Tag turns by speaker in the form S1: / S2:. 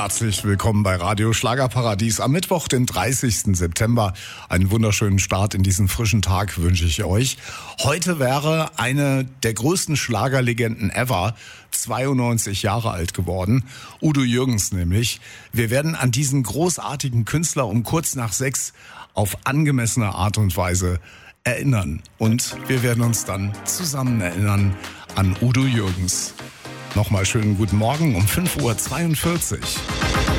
S1: Herzlich willkommen bei Radio Schlagerparadies am Mittwoch, den 30. September. Einen wunderschönen Start in diesen frischen Tag wünsche ich euch. Heute wäre eine der größten Schlagerlegenden ever 92 Jahre alt geworden. Udo Jürgens nämlich. Wir werden an diesen großartigen Künstler um kurz nach 6 auf angemessene Art und Weise erinnern. Und wir werden uns dann zusammen erinnern an Udo Jürgens. Nochmal schönen guten Morgen um 5.42 Uhr.